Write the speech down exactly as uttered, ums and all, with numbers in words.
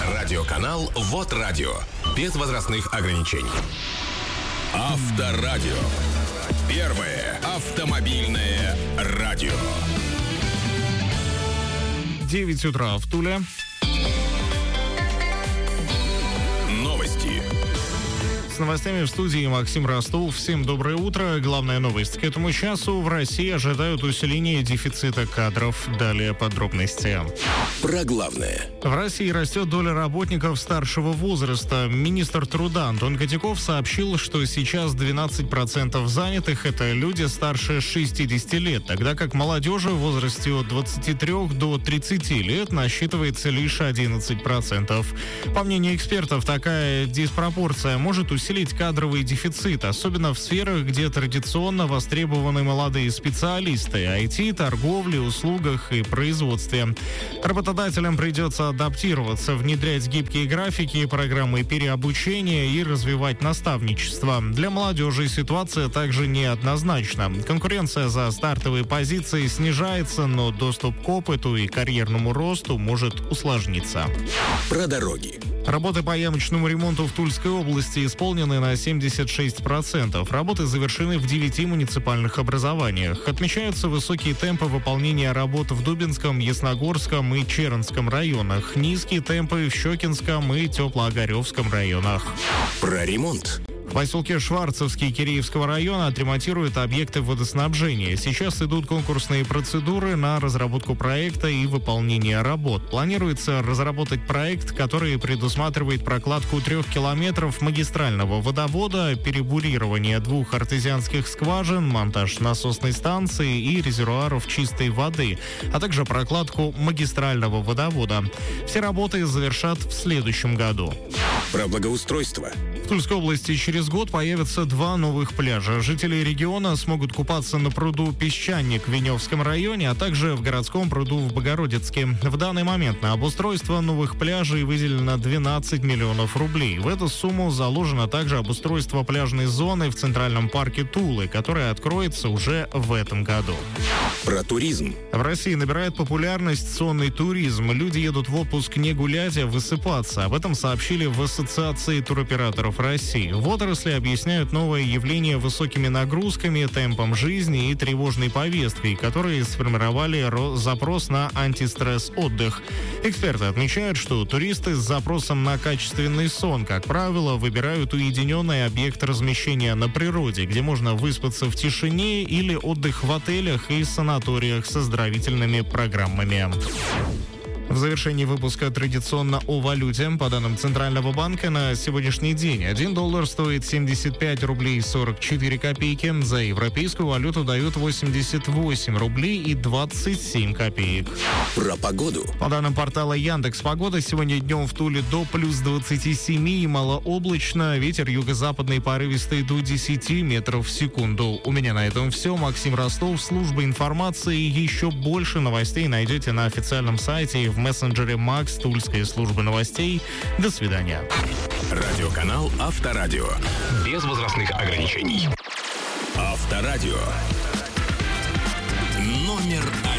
Радиоканал ВОТ Радио. Без возрастных ограничений. Авторадио. Первое автомобильное радио. девять утра в Туле. Новости. С новостями в студии Максим Ростов. Всем доброе утро. Главная новость к этому часу. В России ожидают усиления дефицита кадров. Далее подробности. Про главное. В России растет доля работников старшего возраста. Министр труда Антон Котяков сообщил, что сейчас двенадцать процентов занятых – это люди старше шестидесяти лет, тогда как молодежи в возрасте от двадцати трёх до тридцати лет насчитывается лишь одиннадцать процентов. По мнению экспертов, такая диспропорция может усилить кадровый дефицит, особенно в сферах, где традиционно востребованы молодые специалисты – ай ти, торговле, услугах и производстве. Работодателям придется адаптироваться, внедрять гибкие графики, программы переобучения и развивать наставничество. Для молодежи ситуация также неоднозначна. Конкуренция за стартовые позиции снижается, но доступ к опыту и карьерному росту может усложниться. Про дороги. Работы по ямочному ремонту в Тульской области исполнены на семьдесят шесть процентов. Работы завершены в девяти муниципальных образованиях. Отмечаются высокие темпы выполнения работ в Дубинском, Ясногорском и Чернском районах. Низкие темпы в Щекинском и Теплоогаревском районах. Про ремонт. В поселке Шварцевский Киреевского района отремонтируют объекты водоснабжения. Сейчас идут конкурсные процедуры на разработку проекта и выполнение работ. Планируется разработать проект, который предусматривает прокладку трех километров магистрального водовода, перебурирование двух артезианских скважин, монтаж насосной станции и резервуаров чистой воды, а также прокладку магистрального водовода. Все работы завершат в следующем году. Про благоустройство. В Тульской области через год появятся два новых пляжа. Жители региона смогут купаться на пруду «Песчаник» в Веневском районе, а также в городском пруду в Богородицке. В данный момент на обустройство новых пляжей выделено двенадцать миллионов рублей. В эту сумму заложено также обустройство пляжной зоны в Центральном парке Тулы, которая откроется уже в этом году. Про туризм. В России набирает популярность сонный туризм. Люди едут в отпуск не гулять, а высыпаться. Об этом сообщили в Ассоциации туроператоров России. В отрасли объясняют новое явление высокими нагрузками, темпом жизни и тревожной повесткой, которые сформировали запрос на антистресс-отдых. Эксперты отмечают, что туристы с запросом на качественный сон, как правило, выбирают уединенный объект размещения на природе, где можно выспаться в тишине, или отдых в отелях и санаториях с оздоровительными программами. В завершении выпуска традиционно о валюте. По данным Центрального банка, на сегодняшний день один доллар стоит семьдесят пять рублей сорок четыре копейки. За европейскую валюту дают восемьдесят восемь рублей и двадцать семь копеек. Про погоду. По данным портала Яндекс.Погода, сегодня днем в Туле до плюс двадцати семи и малооблачно. Ветер юго-западный порывистый до десяти метров в секунду. У меня на этом все. Максим Ростов, служба информации. Еще больше новостей найдете на официальном сайте и в мессенджере Макс Тульской службы новостей. До свидания. Радиоканал Авторадио. Без возрастных ограничений. Авторадио. Номер один.